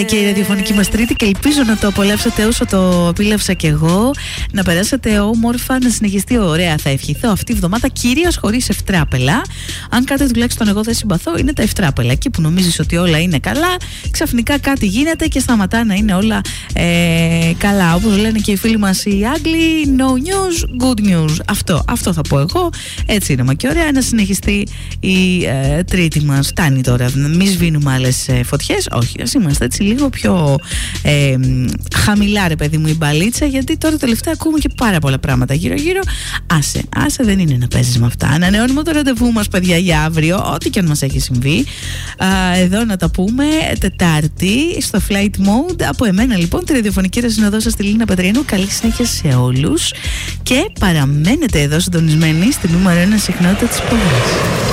Ξεκινάει και η ραδιοφωνική μας Τρίτη και ελπίζω να το απολαύσετε όσο το απίλαυσα κι εγώ. Να περάσετε όμορφα, να συνεχιστεί ωραία. Θα ευχηθώ αυτή η εβδομάδα κυρίως χωρίς ευτράπελα. Αν κάτι τουλάχιστον εγώ δεν συμπαθώ, είναι τα ευτράπελα. Εκεί που νομίζεις ότι όλα είναι καλά, ξαφνικά κάτι γίνεται και σταματά να είναι όλα καλά. Όπως λένε και οι φίλοι μας οι Άγγλοι, no news, good news. Αυτό θα πω εγώ. Έτσι είναι μα και ωραία να συνεχιστεί η Τρίτη μας. Φτάνει τώρα, μην σβήνουμε άλλες φωτιές. Όχι, ας είμαστε έτσι λίγο πιο χαμηλά, ρε παιδί μου, η μπαλίτσα, γιατί τώρα τελευταία ακούμε και πάρα πολλά πράγματα γύρω-γύρω. Άσε, δεν είναι να παίζεις με αυτά. Ανανεώνουμε το ραντεβού μας, παιδιά, για αύριο, ό,τι και αν μας έχει συμβεί. Εδώ να τα πούμε Τετάρτη στο Flight Mode. Από εμένα λοιπόν, τη ραδιοφωνική ρεσυνοδό σας, τη Λίνα Πετριανού. Καλή συνέχεια σε όλους και παραμένετε εδώ συντονισμένοι στη νούμερο 1 συχνότητα της πόλης.